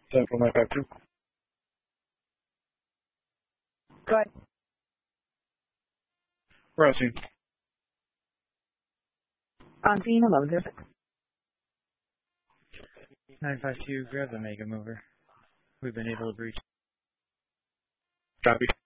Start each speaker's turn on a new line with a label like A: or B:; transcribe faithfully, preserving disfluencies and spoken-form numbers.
A: seven four nine five two.
B: Go ahead.
A: We're on scene.
B: On scene, hello, zero six.
C: nine five two, grab the Mega Mover. We've been able to breach.
A: Copy.